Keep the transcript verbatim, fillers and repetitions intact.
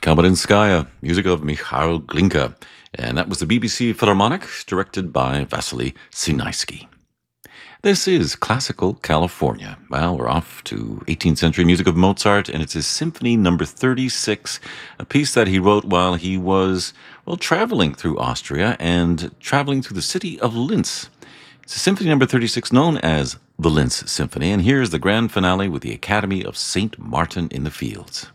Kamarinskaya, music of Mikhail Glinka. And that was the B B C Philharmonic, directed by Vasily Sinaisky. This is Classical California. Well, we're off to eighteenth century music of Mozart, and it's his Symphony Number thirty-six, a piece that he wrote while he was, well, traveling through Austria and traveling through the city of Linz. It's a Symphony Number thirty-six known as the Linz Symphony, and here's the grand finale with the Academy of Saint Martin in the Fields.